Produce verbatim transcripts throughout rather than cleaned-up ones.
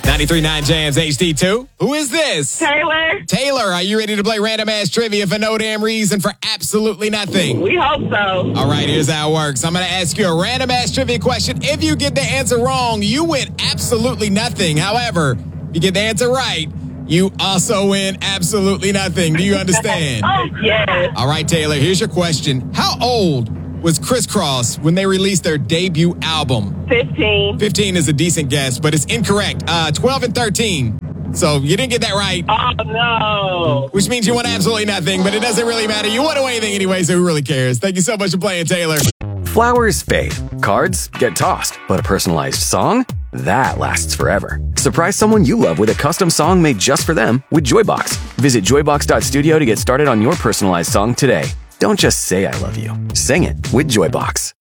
ninety-three point nine Jams H D two. Who is this? Taylor. Taylor, are you ready to play random ass trivia for no damn reason for absolutely nothing? We hope so. All right, here's how it works. I'm going to ask you a random ass trivia question. If you get the answer wrong, you win absolutely nothing. However, if you get the answer right, you also win absolutely nothing. Do you understand? Oh, yes. All right, Taylor, here's your question. How old was Criss Cross when they released their debut album? fifteen. fifteen is a decent guess, but it's incorrect. Uh, twelve and thirteen. So you didn't get that right. Oh, no. Which means you won absolutely nothing, but it doesn't really matter. You won't do anything anyway, so who really cares? Thank you so much for playing, Taylor. Flowers fade, cards get tossed, but a personalized song? That lasts forever. Surprise someone you love with a custom song made just for them with Joybox. Visit joybox dot studio to get started on your personalized song today. Don't just say I love you. Sing it with Joybox.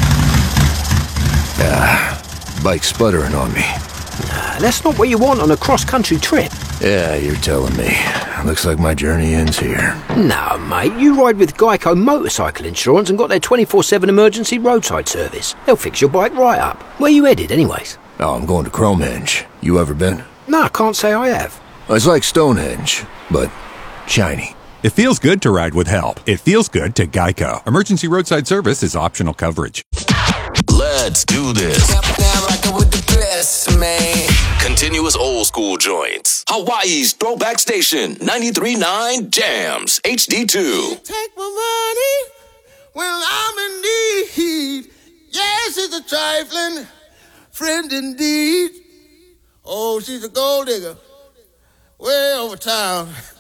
Ah, bike's sputtering on me. Nah, that's not what you want on a cross-country trip. Yeah, you're telling me. Looks like my journey ends here. No, mate, you ride with Geico Motorcycle Insurance and got their twenty-four seven emergency roadside service. They'll fix your bike right up. Where you headed, anyways? Oh, I'm going to Cromehenge. You ever been? No, I can't say I have. It's like Stonehenge, but shiny. It feels good to ride with help. It feels good to Geico. Emergency roadside service is optional coverage. Let's do this. With the best, man. Continuous old school joints. Hawaii's Throwback Station. ninety-three point nine Jams H D two. Take my money when I'm in need. Yes, it's a trifling friend indeed. Oh, she's a gold digger way over town.